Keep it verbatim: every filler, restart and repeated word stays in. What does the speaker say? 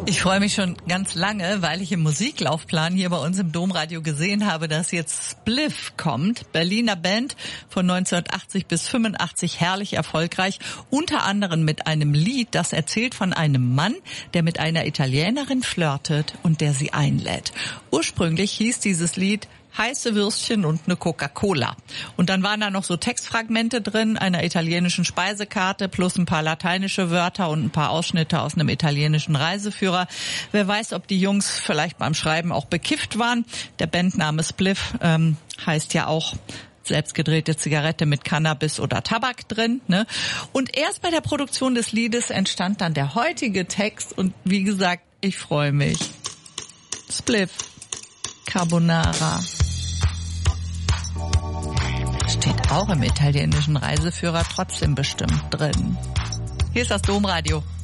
Ich freue mich schon ganz lange, weil ich im Musiklaufplan hier bei uns im Domradio gesehen habe, dass jetzt Spliff kommt. Berliner Band von neunzehnhundertachtzig bis fünfundachtzig, herrlich erfolgreich. Unter anderem mit einem Lied, das erzählt von einem Mann, der mit einer Italienerin flirtet und der sie einlädt. Ursprünglich hieß dieses Lied heiße Würstchen und eine Coca-Cola. Und dann waren da noch so Textfragmente drin, einer italienischen Speisekarte plus ein paar lateinische Wörter und ein paar Ausschnitte aus einem italienischen Reiseführer. Wer weiß, ob die Jungs vielleicht beim Schreiben auch bekifft waren. Der Bandname Spliff ähm, heißt ja auch selbstgedrehte Zigarette mit Cannabis oder Tabak drin, ne? Und erst bei der Produktion des Liedes entstand dann der heutige Text und wie gesagt, ich freue mich. Spliff, Carbonara. Steht auch im italienischen Reiseführer trotzdem bestimmt drin. Hier ist das Domradio.